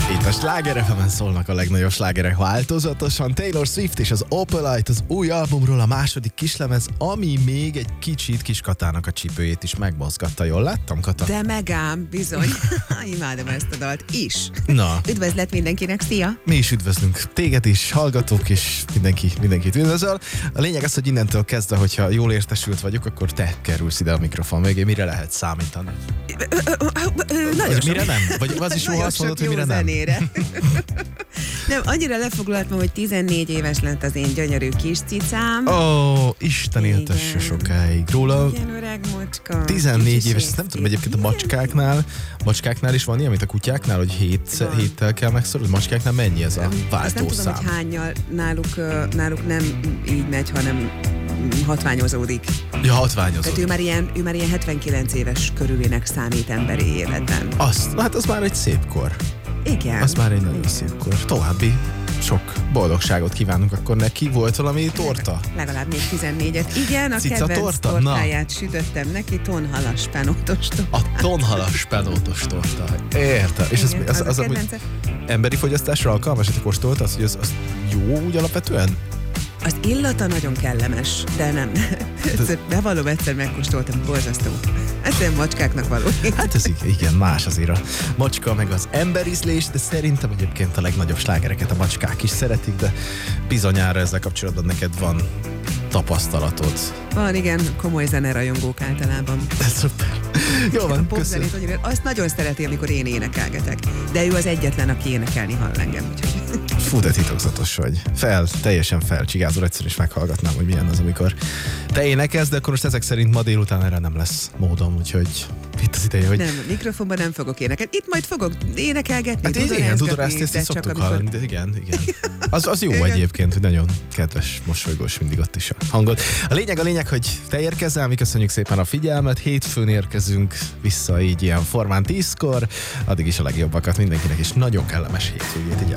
Itt a Sláger FM-en szólnak a legnagyobb slágerek változatosan. Taylor Swift és az Opalite az új albumról, a második kislemez, ami még egy kicsit kis Katának a csípőjét is megmozgatta. Jól láttam, Kata? De megám, bizony. Imádom ezt a dalt is. Na. Üdvözlet mindenkinek, szia! Mi is üdvözlünk téged is, hallgatók is, mindenkit üdvözöl. A lényeg az, hogy innentől kezdve, hogyha jól értesült vagyok, akkor te kerülsz ide a mikrofon végé. Mire lehet számítani? Nagyon mire nem? Vagy az is jó, ha azt mondod, hogy mire nem? Nem, annyira lefoglaltam, hogy 14 éves lett az én gyönyörű kis cicám. Ó, Isten éltesse sokáig. Róla igen, öreg macska. 14 éves, ezt nem tudom, egyébként a macskáknál is van ilyen, mint a kutyáknál, hogy héttel kell megszorulni. Macskáknál mennyi ez a váltószám? Azt nem tudom, hogy hánnyal, náluk nem így megy, hanem hatványozódik. Ja, hatványozódik. Tehát ő már ilyen 79 éves körülének számít emberi életben. Hát az már egy szép kor. Igen. Az már egy nagyon szép kor. További sok boldogságot kívánunk akkor neki. Volt valami torta? Legalább még 14-et. Igen, a Cica kedvenc tortáját sütöttem neki, tonhalas penótos torta. A tonhalas penótos torta. Értem. És igen, az amúgy emberi fogyasztásra alkalmas, hogy te kóstoltad, hogy az jó úgy alapvetően? Az illata nagyon kellemes, de nem. Bevallom, egyszer megkóstoltam, borzasztó. Ez macskáknak való. Hát ez igen, más azért a macska meg az emberízlés, de szerintem egyébként a legnagyobb slágereket a macskák is szeretik, de bizonyára ezzel kapcsolatban neked van tapasztalatod. Van, igen, komoly zenerajongók általában. Szuper. Jó van, köszönöm. Azt nagyon szereti, amikor én énekelgetek, de ő az egyetlen, aki énekelni hall engem, úgyhogy... Fú, de titokzatos vagy. Teljesen felcsigázol, egyszer is meghallgatnám, hogy milyen az, amikor te énekelsz, de akkor most ezek szerint ma délután erre nem lesz módom, úgyhogy itt az ideje, hogy... Nem, mikrofonban nem fogok énekelni. Itt majd fogok énekelgetni, hát igen, dudorászni, ezt szoktuk hallani, de igen. Az jó egyébként, hogy nagyon kedves, mosolygós mindig ott is a hangod. A lényeg, hogy te érkezel, mi köszönjük szépen a figyelmet, hétfőn érkezünk vissza így ilyen formán 10-kor, addig is a legjobbakat mindenkinek, és nagyon kellemes hétvégét így